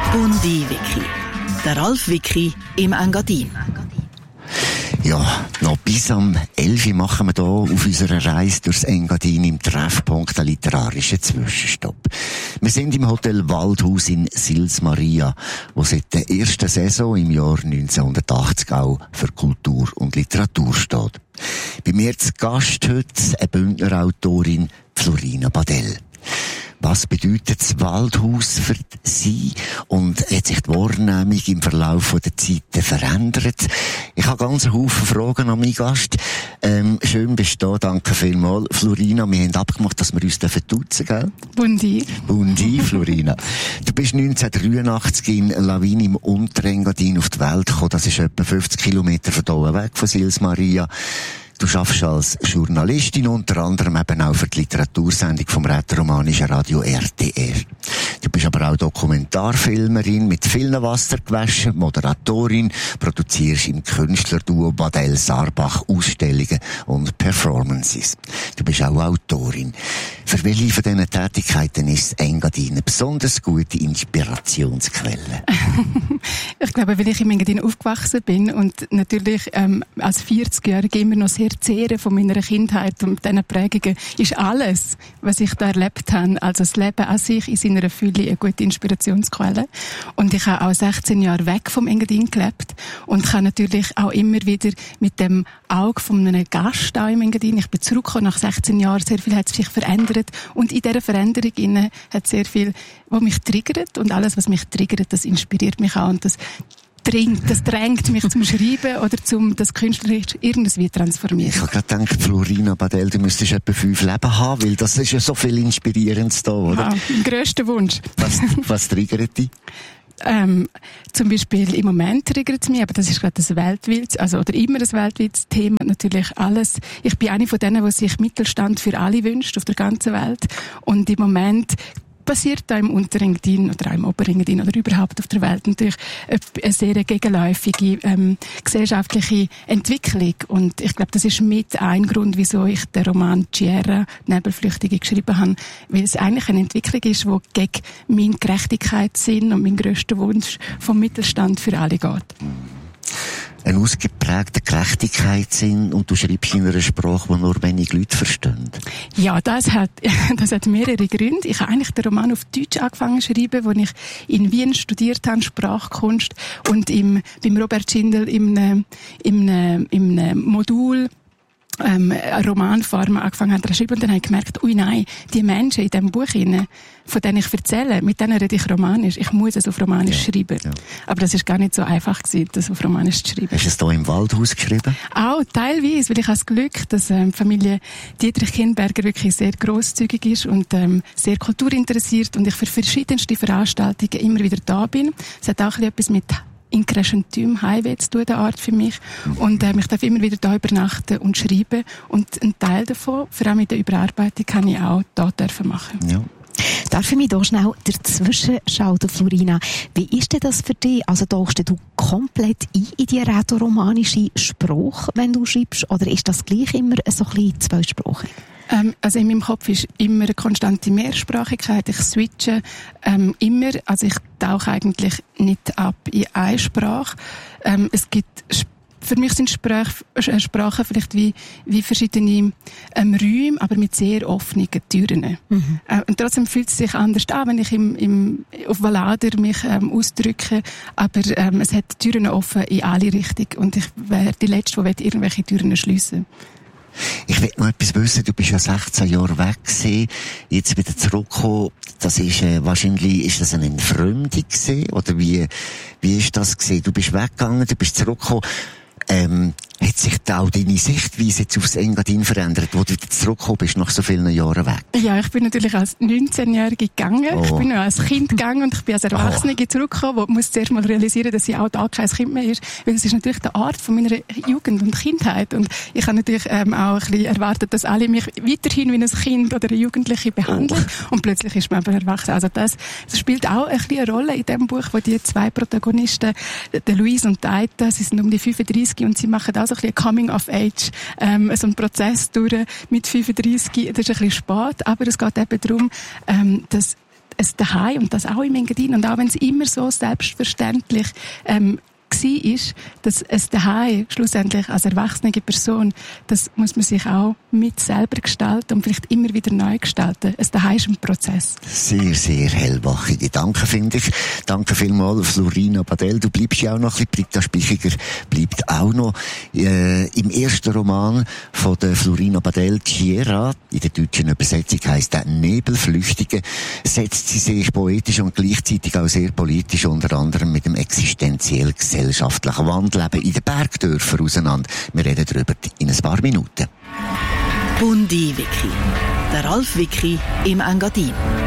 Bundi-Wiki. Der Ralf Wiki im Engadin. Ja, noch bis am 11 Uhr machen wir hier auf unserer Reise durchs Engadin im Treffpunkt einen literarischen Zwischenstopp. Wir sind im Hotel Waldhaus in Sils Maria, wo seit der ersten Saison im Jahr 1980 auch für Kultur und Literatur steht. Bei mir zu Gast heute eine Bündner Autorin, Florina Badel. Was bedeutet das Waldhaus für Sie? Und hat sich die Wahrnehmung im Verlauf der Zeit verändert? Ich habe ganz viele Fragen an meinen Gast. Schön bist du da, danke vielmals. Florina, wir haben abgemacht, dass wir uns duzen, gell? Bundi. Bundi, Florina. Du bist 1983 in Lawin im Unterengadin auf die Welt gekommen. Das ist etwa 50 Kilometer von hier weg, von Sils Maria. Du arbeitest als Journalistin, unter anderem eben auch für die Literatursendung vom rätoromanischen Radio RTR. Du bist aber auch Dokumentarfilmerin, mit vielen Wassergewaschen, Moderatorin, produzierst im Künstlerduo Badel Sarbach Ausstellungen und Performances. Du bist auch Autorin. Für welche von diesen Tätigkeiten ist Engadin eine besonders gute Inspirationsquelle? Ich glaube, weil ich im Engadin aufgewachsen bin und natürlich als 40-Jährige immer noch sehr zehren von meiner Kindheit und diesen Prägungen, ist alles, was ich da erlebt habe, also das Leben an sich in seiner Fülle, eine gute Inspirationsquelle. Und ich habe auch 16 Jahre weg vom Engadin gelebt und kann natürlich auch immer wieder mit dem Auge von einem Gast da im Engadin, ich bin zurückgekommen nach 16 Jahren, sehr viel hat sich verändert und in dieser Veränderung innen hat sehr viel, was mich triggert, und alles, was mich triggert, das inspiriert mich auch und das drängt mich zum Schreiben oder zum das künstlerisch irgendwie transformieren. Ich habe gerade gedacht, Florina Badel, du müsstest etwa 5 Leben haben, weil das ist ja so viel Inspirierendes da, oder? Ja, mein grösster Wunsch. Was triggert dich? Zum Beispiel im Moment triggert es mich, aber das ist gerade das weltweites, oder immer das weltweites Thema, natürlich alles. Ich bin eine von denen, die sich Mittelstand für alle wünscht, auf der ganzen Welt. Und im Moment passiert da im Unterengadin oder auch im Oberengadin oder überhaupt auf der Welt natürlich eine sehr gegenläufige gesellschaftliche Entwicklung. Und ich glaube, das ist mit ein Grund, wieso ich den Roman Tierra, Nebelflüchtige, geschrieben habe, weil es eigentlich eine Entwicklung ist, die gegen meinen Gerechtigkeitssinn und meinen grössten Wunsch vom Mittelstand für alle geht. Ein ausgeprägter Gerechtigkeitssinn, und du schreibst in einer Sprache, die nur wenig Leute verstehen. Ja, das hat mehrere Gründe. Ich habe eigentlich den Roman auf Deutsch angefangen zu schreiben, wo ich in Wien studiert habe, Sprachkunst, und beim Robert Schindel im Modul Romanformen angefangen habe zu schreiben, und dann habe ich gemerkt, nein, die Menschen in diesem Buch, von denen ich erzähle, mit denen rede ich Romanisch. Ich muss es auf Romanisch schreiben. Ja. Aber das ist gar nicht so einfach gewesen, das auf Romanisch zu schreiben. Hast du es hier im Waldhaus geschrieben? Auch teilweise, weil ich habe das Glück, dass die Familie Dietrich-Kinberger wirklich sehr grosszügig ist und sehr kulturinteressiert und ich für verschiedenste Veranstaltungen immer wieder da bin. Es hat auch etwas mit in Crescentum Highway zu tun, der Art für mich. Und ich darf immer wieder da übernachten und schreiben. Und einen Teil davon, vor allem mit der Überarbeitung, kann ich auch da machen. Ja. Darf ich mich da schnell dazwischen schalten, Florina? Wie ist denn das für dich? Also tauchst du komplett ein in die rätoromanische Sprache, wenn du schreibst? Oder ist das gleich immer so ein bisschen zweisprachig? Also in meinem Kopf ist immer eine konstante Mehrsprachigkeit. Ich switche immer. Also ich tauche eigentlich nicht ab in eine Sprache. Es gibt für mich sind Sprachen vielleicht wie verschiedene Räume, aber mit sehr offenen Türen. Mhm. Und trotzdem fühlt es sich anders an, wenn ich auf Valader mich ausdrücke, aber es hat Türen offen in alle Richtungen und ich wäre die Letzte, die irgendwelche Türen schliessen. Ich will noch etwas wissen. Du bist ja 16 Jahre weg gewesen, jetzt wieder zurückgekommen. Das ist wahrscheinlich ist das eine Entfremdung gewesen, oder wie ist das gewesen? Du bist weggegangen, du bist zurückgekommen. Hat sich da auch deine Sichtweise jetzt aufs Engadin verändert, wo du wieder zurückgekommen bist nach so vielen Jahren weg? Ja, ich bin natürlich als 19-Jährige gegangen. Ich bin noch als Kind gegangen und ich bin als Erwachsene zurückgekommen, wo muss zuerst mal realisieren, dass sie auch da kein Kind mehr ist, weil es ist natürlich der Art von meiner Jugend und Kindheit und ich habe natürlich auch ein bisschen erwartet, dass alle mich weiterhin wie ein Kind oder eine Jugendliche behandeln und plötzlich ist man aber erwachsen. Also das spielt auch ein bisschen eine Rolle in dem Buch, wo die zwei Protagonisten, der Luis und die Aita, sie sind um die 35 und sie machen auch so ein bisschen Coming of Age, so ein Prozess durch mit 35, das ist ein bisschen spät, aber es geht eben darum, dass ein Daheim, und das auch im Engadin, und auch wenn es immer so selbstverständlich ist, dass es daheim schlussendlich als erwachsene Person, das muss man sich auch mit selber gestalten und vielleicht immer wieder neu gestalten. Es daheim ist ein Prozess. Sehr, sehr hellwachige Gedanken, finde ich. Danke vielmals, Florina Badel. Du bleibst ja auch noch ein bisschen, Britta Spichiger bleibt auch noch. Im ersten Roman von der Florina Badel, Tierra, in der deutschen Übersetzung heisst der Nebelflüchtige, setzt sie sehr poetisch und gleichzeitig auch sehr politisch, unter anderem mit dem existenziell gesellschaftlichen Wandel eben in den Bergdörfern auseinander. Wir reden darüber in ein paar Minuten. Bundi Wiki. Der Ralf Wiki im Engadin.